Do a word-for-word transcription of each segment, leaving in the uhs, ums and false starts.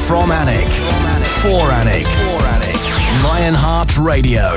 From Alnwick, for Alnwick, Lionheart Radio.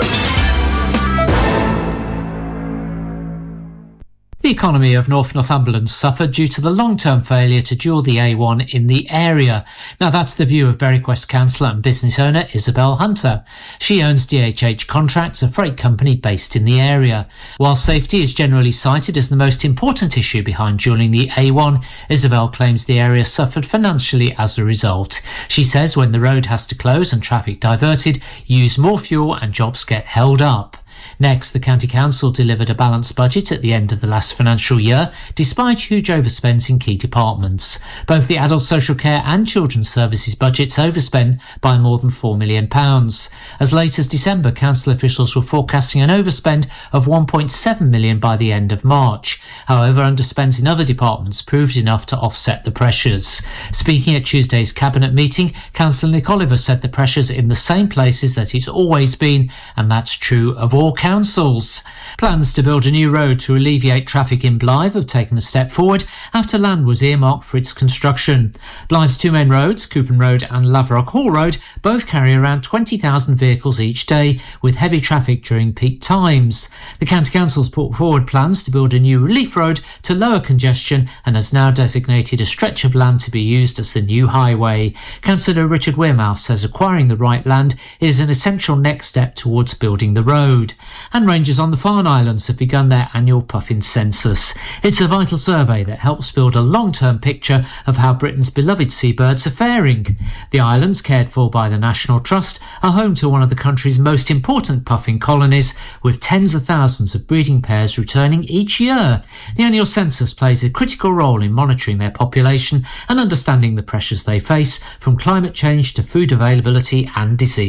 The economy of North Northumberland suffered due to the long-term failure to dual the A one in the area. Now that's the view of Berwick West councillor and business owner Isabel Hunter. She owns D H H Contracts, a freight company based in the area. While safety is generally cited as the most important issue behind dualling the A one, Isabel claims the area suffered financially as a result. She says when the road has to close and traffic diverted, use more fuel and jobs get held up. Next, the County Council delivered a balanced budget at the end of the last financial year, despite huge overspends in key departments. Both the Adult Social Care and Children's Services budgets overspent by more than four million pounds. As late as December, council officials were forecasting an overspend of one point seven million pounds by the end of March. However, underspends in other departments proved enough to offset the pressures. Speaking at Tuesday's Cabinet meeting, Councillor Nick Oliver said the pressures are in the same places that it's always been, and that's true of all councils. Plans to build a new road to alleviate traffic in Blythe have taken a step forward after land was earmarked for its construction. Blythe's two main roads, Coupon Road and Laverock Hall Road, both carry around twenty thousand vehicles each day, with heavy traffic during peak times. The County Council's put forward plans to build a new relief road to lower congestion and has now designated a stretch of land to be used as the new highway. Councillor Richard Wearmouth says acquiring the right land is an essential next step towards building the road. And rangers on the Farne Islands have begun their annual puffin census. It's a vital survey that helps build a long-term picture of how Britain's beloved seabirds are faring. The islands, cared for by the National Trust, are home to one of the country's most important puffin colonies, with tens of thousands of breeding pairs returning each year. The annual census plays a critical role in monitoring their population and understanding the pressures they face, from climate change to food availability and disease.